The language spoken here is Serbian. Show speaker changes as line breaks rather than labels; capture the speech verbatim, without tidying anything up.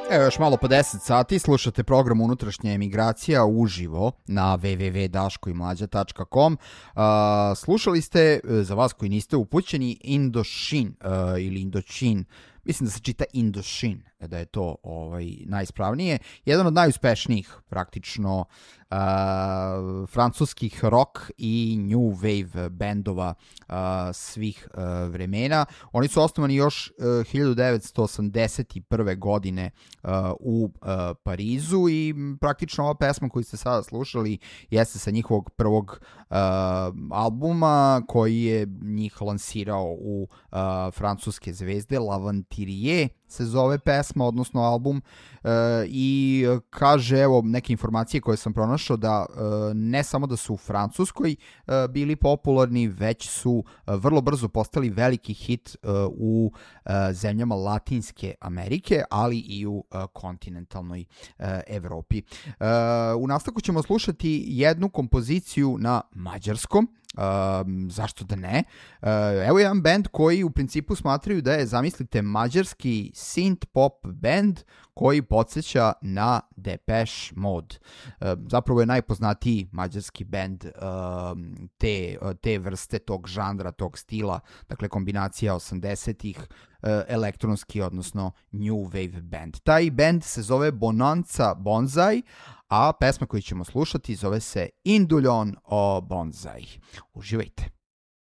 Evo još malo po deset sati, slušate program Unutrašnja emigracija uživo na w w w tačka daško i mlađa tačka com. Uh, slušali ste, za vas koji niste upućeni, Indošin uh, ili Indočin, mislim da se čita Indošin, da je to ovaj, najispravnije. Jedan od najuspešnijih praktično uh, francuskih rock i new wave bendova uh, svih uh, vremena. Oni su osnovani još uh, hiljadu devetsto osamdeset prve. godine uh, u uh, Parizu i praktično ova pesma koju ste sada slušali jeste sa njihovog prvog uh, albuma koji je njih lansirao u uh, francuske zvezde. L'Aventurier se zove pesma, odnosno album, e, i kaže, evo, neke informacije koje sam pronašao, da e, ne samo da su u Francuskoj e, bili popularni, već su e, vrlo brzo postali veliki hit e, u e, zemljama Latinske Amerike, ali i u e, kontinentalnoj e, Evropi. E, u nastavku ćemo slušati jednu kompoziciju na mađarskom. Um, zašto da ne? Uh, evo jedan band koji u principu smatraju da je, zamislite, mađarski synth pop band koji podsjeća na Depeche Mode. Uh, zapravo je najpoznatiji mađarski band uh, te, te vrste, tog žanra, tog stila, dakle kombinacija osamdesetih, uh, elektronski, odnosno new wave band. Taj band se zove Bonanza Bonsai, a pesma koju ćemo slušati zove se Induljon o Bonsai. Uživajte.